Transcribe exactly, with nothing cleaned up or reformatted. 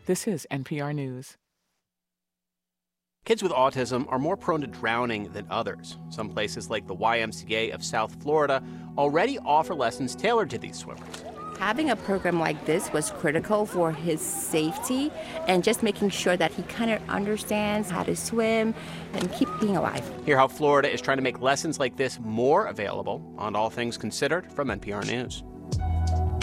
This is N P R News. Kids with autism are more prone to drowning than others. Some places like the Y M C A of South Florida already offer lessons tailored to these swimmers. Having a program like this was critical for his safety and just making sure that he kind of understands how to swim and keep being alive. Hear how Florida is trying to make lessons like this more available on All Things Considered from N P R News.